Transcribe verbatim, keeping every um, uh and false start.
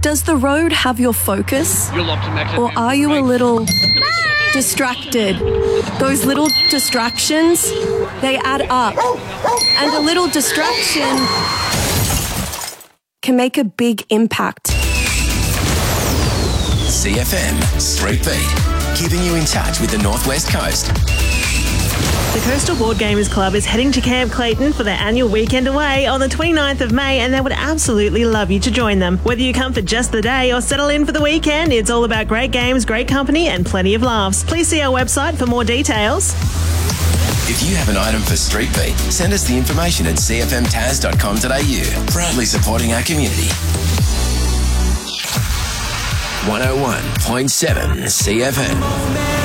Does the road have your focus? Or are you a little distracted? Those little distractions, they add up. And a little distraction can make a big impact. C F M Street Beat, keeping you in touch with the Northwest Coast. The Coastal Board Gamers Club is heading to Camp Clayton for their annual weekend away on the twenty-ninth of May, and they would absolutely love you to join them. Whether you come for just the day or settle in for the weekend, it's all about great games, great company and plenty of laughs. Please see our website for more details. If you have an item for Street Beat, send us the information at c f m taz dot com dot a u. Proudly supporting our community. one oh one point seven C F M.